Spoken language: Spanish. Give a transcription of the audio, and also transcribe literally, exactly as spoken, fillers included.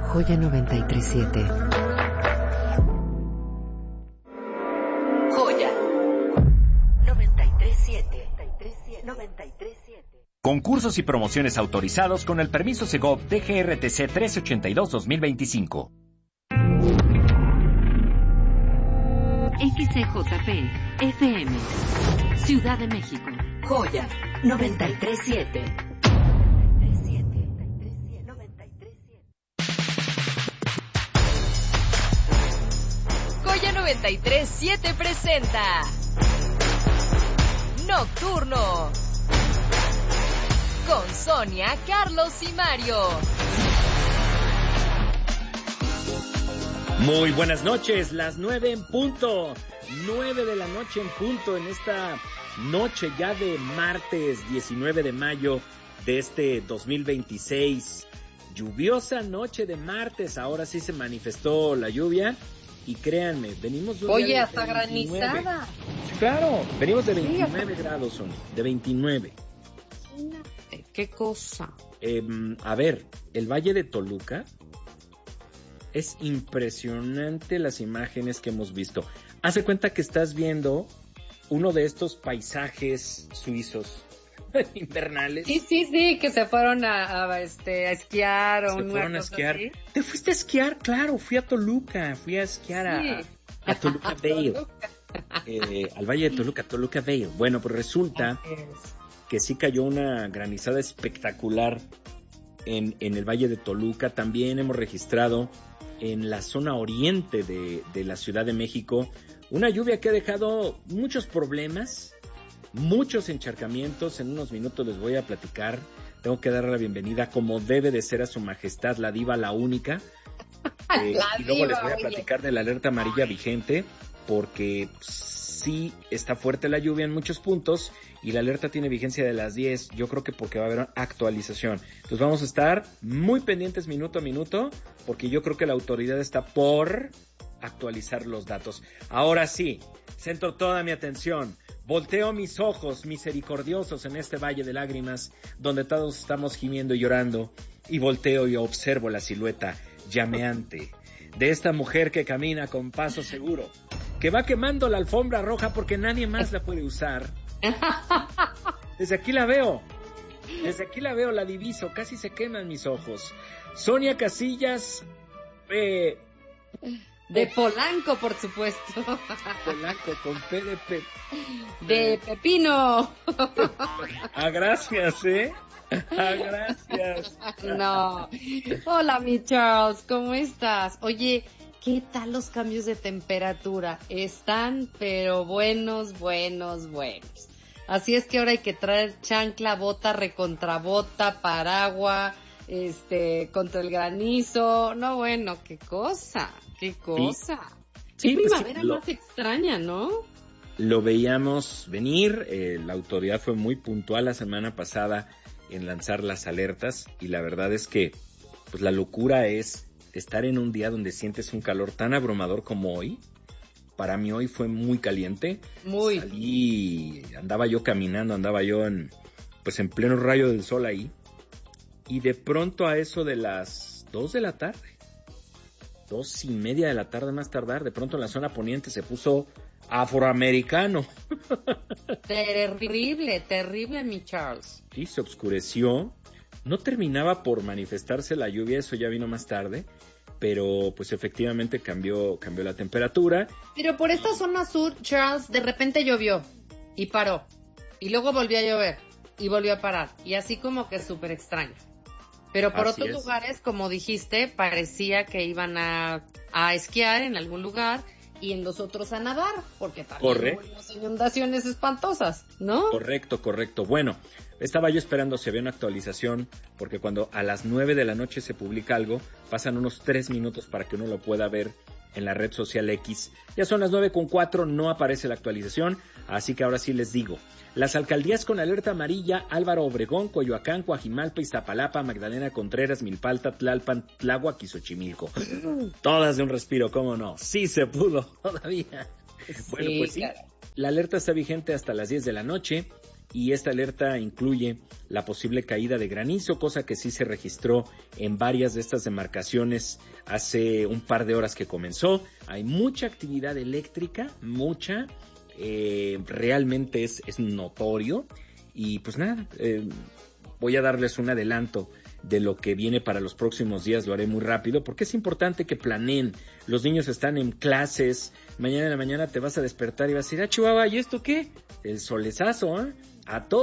Joya noventa y tres siete. Joya noventa y tres siete. noventa y tres siete. Concursos y promociones autorizados con el permiso Segov D G R T C trece ochenta y dos dos mil veinticinco. X C J P F M Ciudad de México. Joya noventa y tres siete. Joya noventa y tres siete presenta Nocturno con Sonia, Carlos y Mario. Muy buenas noches, las nueve en punto, nueve de la noche en punto en esta noche ya de martes diecinueve de mayo de este dos mil veintiséis. Lluviosa noche de martes, ahora sí se manifestó la lluvia y créanme, venimos de un Oye, día de hasta veintinueve. granizada. Claro, venimos de veintinueve Sí, grados, Sonia, de veintinueve. Qué cosa. Eh, a ver, el Valle de Toluca, es impresionante las imágenes que hemos visto. Hace cuenta que estás viendo uno de estos paisajes suizos invernales. Sí, sí, sí, que se fueron a, a, este, a esquiar o Se una fueron a cosa esquiar. así. ¿Te fuiste a esquiar? Claro, fui a Toluca, fui a esquiar a, Sí. a, a Toluca Vale, eh, al Valle de Toluca, Toluca Vale. Bueno, pues resulta que sí cayó una granizada espectacular en, en el Valle de Toluca. También hemos registrado en la zona oriente de, de la Ciudad de México una lluvia que ha dejado muchos problemas, muchos encharcamientos. En unos minutos les voy a platicar. Tengo que dar la bienvenida como debe de ser a su majestad, la diva, la única. Eh, La y luego diva, les voy a oye. platicar de la alerta amarilla vigente, porque sí está fuerte la lluvia en muchos puntos y la alerta tiene vigencia de las diez. Yo creo que porque va a haber una actualización. Entonces vamos a estar muy pendientes minuto a minuto, porque yo creo que la autoridad está por actualizar los datos. Ahora sí, centro toda mi atención. Volteo mis ojos misericordiosos en este valle de lágrimas, donde todos estamos gimiendo y llorando, y volteo y observo la silueta llameante de esta mujer que camina con paso seguro, que va quemando la alfombra roja porque nadie más la puede usar. Desde aquí la veo, desde aquí la veo, la diviso, casi se queman mis ojos. Sonia Casillas, eh, De Polanco, por supuesto. Polanco con P de P. De Pepino. Ah, gracias, ¿eh? Ah, gracias. No. Hola, mi Charles, ¿cómo estás? Oye, ¿qué tal los cambios de temperatura? Están, pero buenos, buenos, buenos. Así es que ahora hay que traer chancla, bota, recontrabota, paraguas, este, contra el granizo. No, bueno, qué cosa, qué cosa. Sí, Qué pues primavera sí, lo- más extraña, ¿no? Lo veíamos venir, eh, la autoridad fue muy puntual la semana pasada en lanzar las alertas y la verdad es que pues la locura es estar en un día donde sientes un calor tan abrumador como hoy. Para mí hoy fue muy caliente. Muy. Salí, andaba yo caminando, andaba yo en pues en pleno rayo del sol ahí y de pronto a eso de las dos de la tarde, dos y media de la tarde más tardar, de pronto en la zona poniente se puso afroamericano. Terrible, terrible, mi Charles. Sí, se oscureció. No terminaba por manifestarse la lluvia, eso ya vino más tarde, pero pues efectivamente cambió, cambió la temperatura. Pero por esta zona sur, Charles, de repente llovió y paró. Y luego volvió a llover y volvió a parar. Y así como que súper extraño. Pero por Así otros es. lugares, como dijiste, parecía que iban a, a esquiar en algún lugar y en los otros a nadar, porque también Correcto. hubo unas inundaciones espantosas, ¿no? Correcto, correcto. Bueno, estaba yo esperando si había una actualización, porque cuando a las nueve de la noche se publica algo, pasan unos tres minutos para que uno lo pueda ver en la red social X. Ya son las nueve con cuatro, no aparece la actualización, así que ahora sí les digo. Las alcaldías con alerta amarilla: Álvaro Obregón, Coyoacán, Coajimalpa, Iztapalapa, Magdalena Contreras, Milpalta, Tlalpan, Tláhuac y Xochimilco. Todas de un respiro, ¿cómo no? Sí se pudo todavía. Bueno, pues sí, claro. la alerta está vigente hasta las diez de la noche y esta alerta incluye la posible caída de granizo, cosa que sí se registró en varias de estas demarcaciones hace un par de horas que comenzó. Hay mucha actividad eléctrica, mucha, eh, realmente es, es notorio, y pues nada, eh, voy a darles un adelanto de lo que viene para los próximos días. Lo haré muy rápido porque es importante que planeen. Los niños están en clases, mañana en la mañana te vas a despertar y vas a decir, ah, Chihuahua, ¿y esto qué? El solezazo, ¿eh? A todos.